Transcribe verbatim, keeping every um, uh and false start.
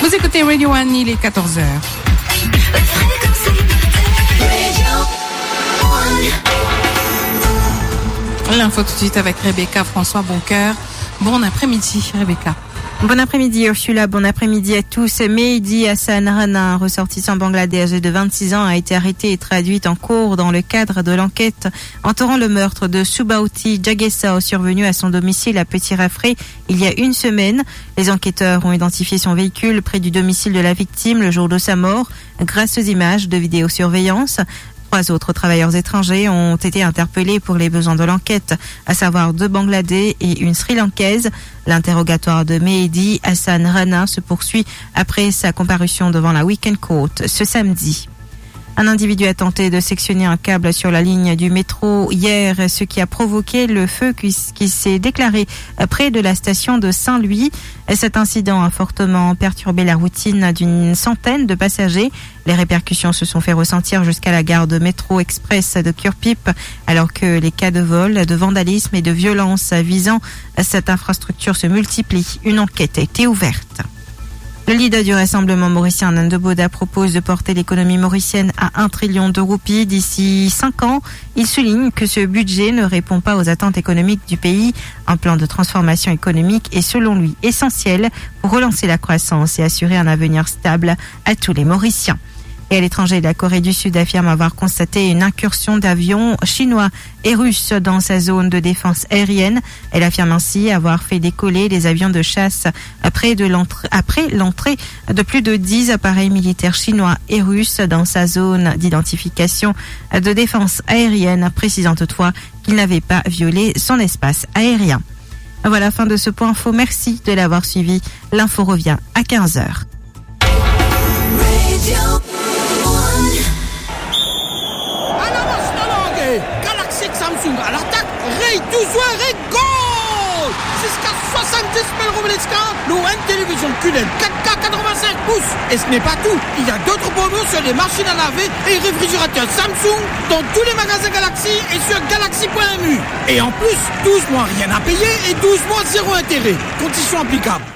Vous écoutez Radio One, il est quatorze heures. L'info tout de suite avec Rebecca François Boncoeur. Bon après-midi, Rebecca. Bon après-midi Ursula, bon après-midi à tous. Mehdi Hassan Rana, un ressortissant bangladais de vingt-six ans, a été arrêté et traduit en cours dans le cadre de l'enquête entourant le meurtre de Subauti Jagesa, survenu à son domicile à Petit Rafré il y a une semaine. Les enquêteurs ont identifié son véhicule près du domicile de la victime le jour de sa mort grâce aux images de vidéosurveillance. Trois autres travailleurs étrangers ont été interpellés pour les besoins de l'enquête, à savoir deux Bangladais et une Sri Lankaise. L'interrogatoire de Mehdi Hassan Rana se poursuit après sa comparution devant la Weekend Court ce samedi. Un individu a tenté de sectionner un câble sur la ligne du métro hier, ce qui a provoqué le feu qui, qui s'est déclaré près de la station de Saint-Louis. Cet incident a fortement perturbé la routine d'une centaine de passagers. Les répercussions se sont fait ressentir jusqu'à la gare de métro express de Kurpip, alors que les cas de vol, de vandalisme et de violence visant cette infrastructure se multiplient. Une enquête a été ouverte. Le leader du Rassemblement mauricien, Nando Boda, propose de porter l'économie mauricienne à un trillion de roupies d'ici cinq ans. Il souligne que ce budget ne répond pas aux attentes économiques du pays. Un plan de transformation économique est selon lui essentiel pour relancer la croissance et assurer un avenir stable à tous les Mauriciens. Et à l'étranger, la Corée du Sud affirme avoir constaté une incursion d'avions chinois et russes dans sa zone de défense aérienne. Elle affirme ainsi avoir fait décoller les avions de chasse après, de l'entrée, après l'entrée de plus de dix appareils militaires chinois et russes dans sa zone d'identification de défense aérienne, précisant toutefois qu'il n'avait pas violé son espace aérien. Voilà, fin de ce point info. Merci de l'avoir suivi. L'info revient à quinze heures. Galaxy Samsung à l'attaque, Ray douze et goal jusqu'à soixante-dix mille roubles le One Télévision Q L E D quatre K quatre-vingt-cinq pouces. Et ce n'est pas tout, il y a d'autres promos sur les machines à laver et réfrigérateurs Samsung dans tous les magasins Galaxy et sur galaxy point m u. Et en plus, douze mois rien à payer et douze mois zéro intérêt. Conditions applicables.